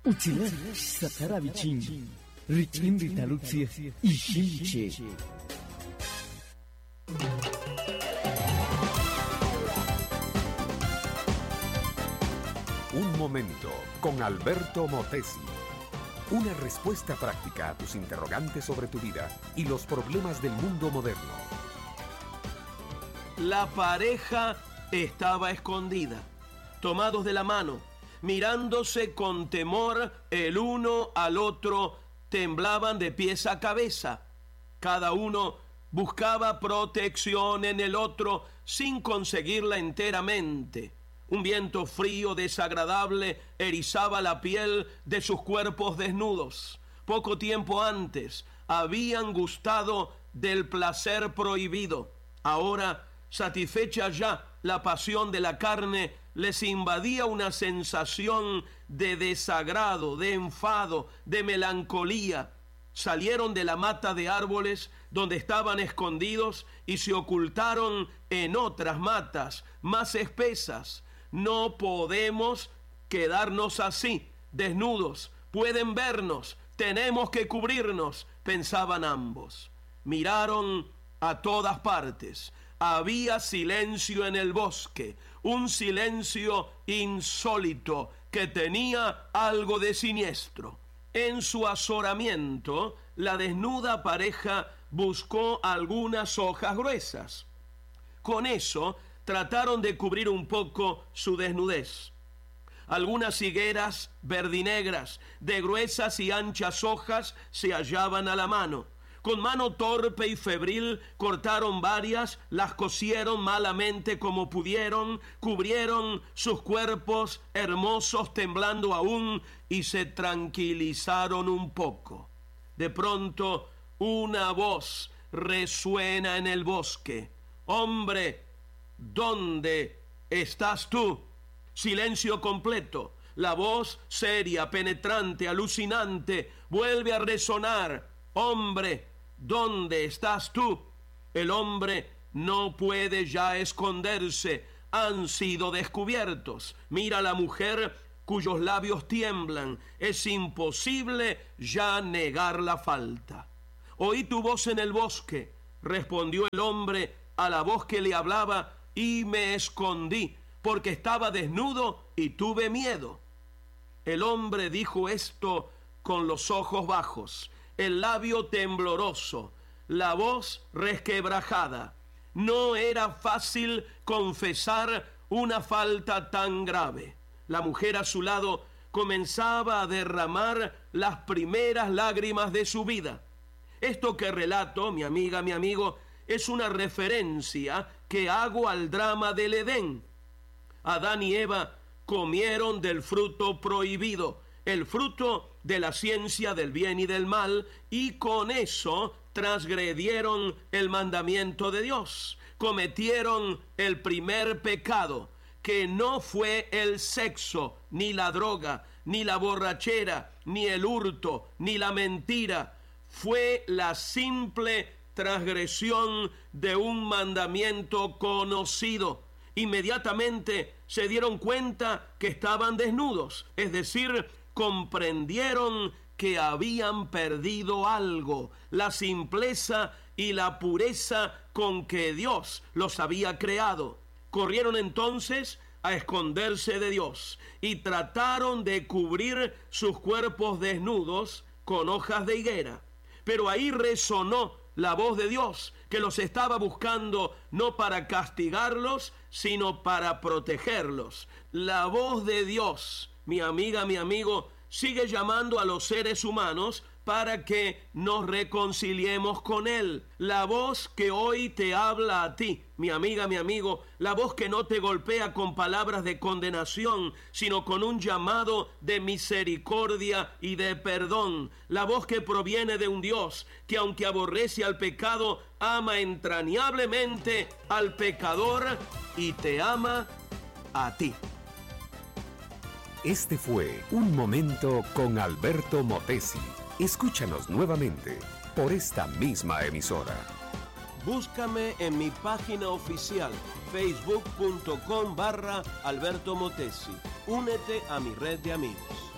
Utile satara vicin, ricin taluzie ishinche. Un momento con Alberto Motesi. Una respuesta práctica a tus interrogantes sobre tu vida y los problemas del mundo moderno. La pareja estaba escondida, tomados de la mano, mirándose con temor el uno al otro, temblaban de pies a cabeza. Cada uno buscaba protección en el otro sin conseguirla enteramente. Un viento frío, desagradable, erizaba la piel de sus cuerpos desnudos. Poco tiempo antes habían gustado del placer prohibido. Ahora, satisfecha ya la pasión de la carne, les invadía una sensación de desagrado, de enfado, de melancolía. Salieron de la mata de árboles donde estaban escondidos y se ocultaron en otras matas más espesas. No podemos quedarnos así, desnudos. Pueden vernos, tenemos que cubrirnos, pensaban ambos. Miraron a todas partes. Había silencio en el bosque, un silencio insólito que tenía algo de siniestro. En su azoramiento, la desnuda pareja buscó algunas hojas gruesas. Con eso, trataron de cubrir un poco su desnudez. Algunas higueras verdinegras de gruesas y anchas hojas se hallaban a la mano. Con mano torpe y febril cortaron varias, las cosieron malamente como pudieron, cubrieron sus cuerpos hermosos temblando aún y se tranquilizaron un poco. De pronto una voz resuena en el bosque. «Hombre, ¿dónde estás tú?» Silencio completo. La voz seria, penetrante, alucinante vuelve a resonar. «Hombre, ¿dónde estás tú?» El hombre no puede ya esconderse. Han sido descubiertos. Mira a la mujer cuyos labios tiemblan. Es imposible ya negar la falta. «Oí tu voz en el bosque», respondió el hombre a la voz que le hablaba, «y me escondí, porque estaba desnudo y tuve miedo». El hombre dijo esto con los ojos bajos, el labio tembloroso, la voz resquebrajada. No era fácil confesar una falta tan grave. La mujer a su lado comenzaba a derramar las primeras lágrimas de su vida. Esto que relato, mi amiga, mi amigo, es una referencia que hago al drama del Edén. Adán y Eva comieron del fruto prohibido, el fruto de la ciencia del bien y del mal, y con eso transgredieron el mandamiento de Dios. Cometieron el primer pecado, que no fue el sexo, ni la droga, ni la borrachera, ni el hurto, ni la mentira. Fue la simple transgresión de un mandamiento conocido. Inmediatamente se dieron cuenta que estaban desnudos, es decir, comprendieron que habían perdido algo, la simpleza y la pureza con que Dios los había creado. Corrieron entonces a esconderse de Dios y trataron de cubrir sus cuerpos desnudos con hojas de higuera. Pero ahí resonó la voz de Dios, que los estaba buscando no para castigarlos, sino para protegerlos. La voz de Dios, mi amiga, mi amigo, sigue llamando a los seres humanos para que nos reconciliemos con Él. La voz que hoy te habla a ti, mi amiga, mi amigo, la voz que no te golpea con palabras de condenación, sino con un llamado de misericordia y de perdón. La voz que proviene de un Dios que, aunque aborrece al pecado, ama entrañablemente al pecador y te ama a ti. Este fue Un Momento con Alberto Motesi. Escúchanos nuevamente por esta misma emisora. Búscame en mi página oficial facebook.com/Alberto Motesi. Únete a mi red de amigos.